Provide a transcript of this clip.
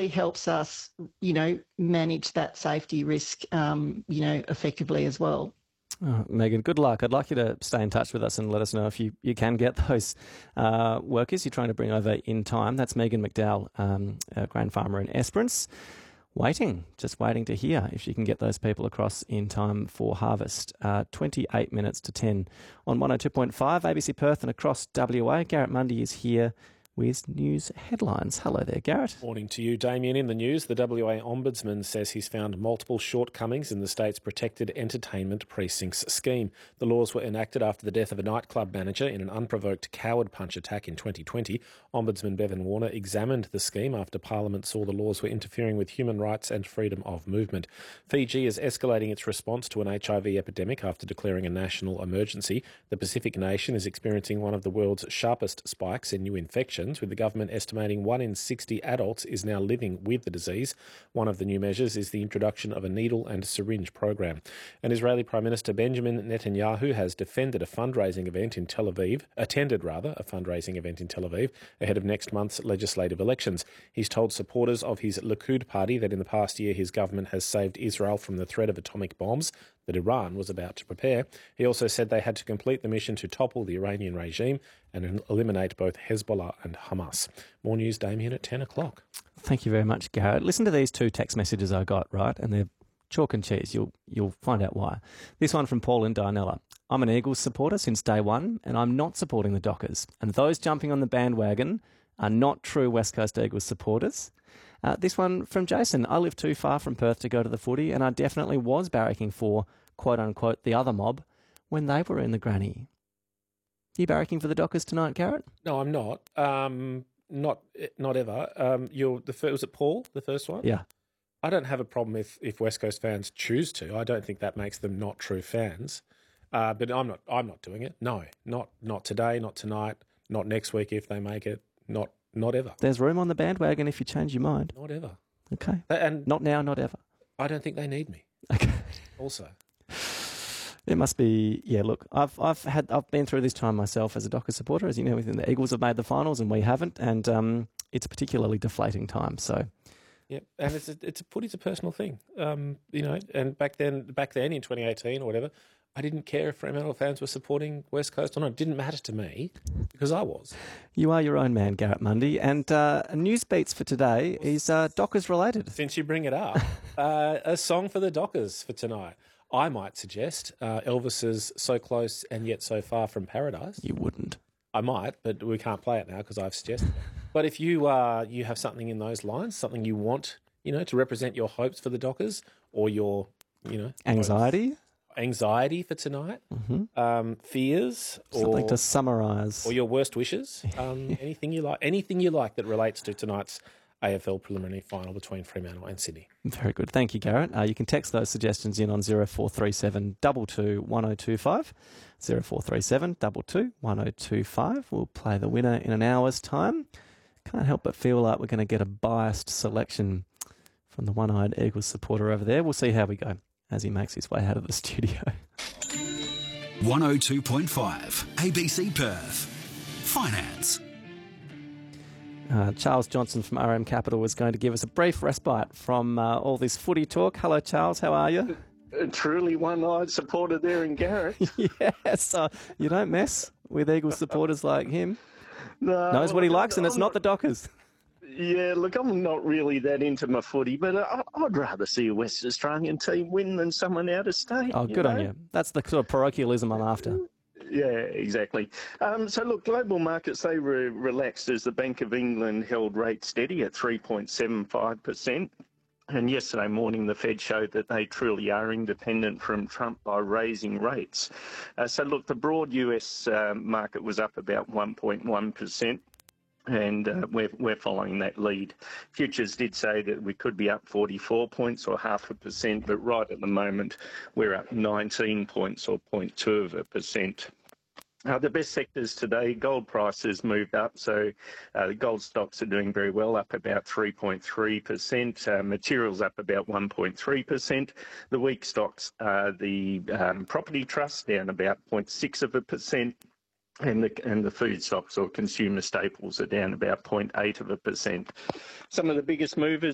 really helps us, manage that safety risk, effectively as well. Oh, Megan, good luck. I'd like you to stay in touch with us and let us know if you can get those workers you're trying to bring over in time. That's Megan McDowell, a grain farmer in Esperance. Just waiting to hear if she can get those people across in time for harvest. 28 minutes to 10 on 102.5 ABC Perth and across WA. Garrett Mundy is here with news headlines. Hello there, Garrett. Morning to you, Damien. In the news, the WA Ombudsman says he's found multiple shortcomings in the state's Protected Entertainment Precincts scheme. The laws were enacted after the death of a nightclub manager in an unprovoked coward punch attack in 2020. Ombudsman Bevan Warner examined the scheme after Parliament saw the laws were interfering with human rights and freedom of movement. Fiji is escalating its response to an HIV epidemic after declaring a national emergency. The Pacific nation is experiencing one of the world's sharpest spikes in new infections, with the government estimating 1 in 60 adults is now living with the disease. One of the new measures is the introduction of a needle and syringe program. And Israeli Prime Minister Benjamin Netanyahu has attended a fundraising event in Tel Aviv ahead of next month's legislative elections. He's told supporters of his Likud party that in the past year his government has saved Israel from the threat of atomic bombs that Iran was about to prepare. He also said they had to complete the mission to topple the Iranian regime and eliminate both Hezbollah and Hamas. More news, Damien, at 10 o'clock. Thank you very much, Garrett. Listen to these two text messages I got, right? And they're chalk and cheese. You'll find out why. This one from Paul in Dianella. I'm an Eagles supporter since day one, and I'm not supporting the Dockers. And those jumping on the bandwagon are not true West Coast Eagles supporters. This one from Jason. I live too far from Perth to go to the footy, and I definitely was barracking for, quote-unquote, the other mob when they were in the granny. Are you barracking for the Dockers tonight, Garrett? No, I'm not. Not ever. Was it Paul, the first one? Yeah. I don't have a problem if West Coast fans choose to. I don't think that makes them not true fans. But I'm not doing it. No, not today, not tonight, not next week if they make it. Not ever. There's room on the bandwagon if you change your mind. Not ever. Okay. And not now, not ever. I don't think they need me. Okay. Also. It must be, yeah, look, I've been through this time myself as a Dockers supporter. As you know, the Eagles have made the finals and we haven't, and it's a particularly deflating time, so. Yeah, and footy's a personal thing, and back then in 2018 or whatever, I didn't care if Fremantle fans were supporting West Coast or not. It didn't matter to me because I was. You are your own man, Garrett Mundy. And News Beats for today is Dockers related. Since you bring it up, a song for the Dockers for tonight. I might suggest Elvis's So Close and Yet So Far from Paradise. You wouldn't. I might, but we can't play it now because I've suggested it. But if you have something in those lines, something you want, to represent your hopes for the Dockers or your, anxiety for tonight, fears, something to summarise, or your worst wishes, anything you like that relates to tonight's AFL preliminary final between Fremantle and Sydney. Very good. Thank you, Garrett. You can text those suggestions in on 0437 22 1025. 0437 22 1025. We'll play the winner in an hour's time. Can't help but feel like we're going to get a biased selection from the one-eyed Eagles supporter over there. We'll see how we go as he makes his way out of the studio. 102.5 ABC Perth. Finance. Charles Johnson from RM Capital was going to give us a brief respite from all this footy talk. Hello, Charles. How are you? Truly one-eyed supporter there in Garrett. Yes. You don't mess with Eagles supporters like him. No, knows what he likes, and it's not the Dockers. Yeah, look, I'm not really that into my footy, but I'd rather see a West Australian team win than someone out of state. Oh, good on you. That's the sort of parochialism I'm after. Yeah, exactly. So, look, global markets, they were relaxed as the Bank of England held rates steady at 3.75%. And yesterday morning, the Fed showed that they truly are independent from Trump by raising rates. So, look, the broad US market was up about 1.1%. And we're following that lead. Futures did say that we could be up 44 points or 0.5%, but right at the moment we're up 19 points or 0.2%. The best sectors today, gold prices moved up, so the gold stocks are doing very well, up about 3.3%. Materials up about 1.3%. The weak stocks are the property trust, down about 0.6%. And the food stocks or consumer staples are down about 0.8%. Some of the biggest movers